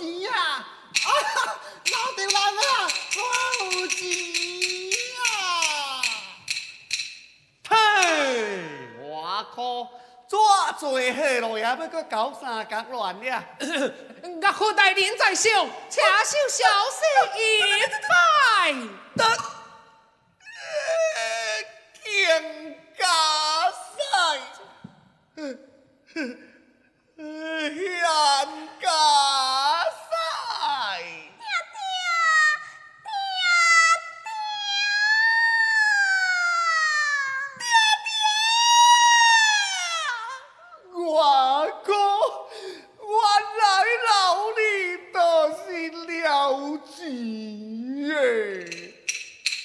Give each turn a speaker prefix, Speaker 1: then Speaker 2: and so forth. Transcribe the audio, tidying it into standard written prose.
Speaker 1: 钱啊！老着人啊，我有钱啊！嘿，我靠！怎做好路也要搁搞三角乱了？
Speaker 2: 我何大人在上，请受小婿一拜。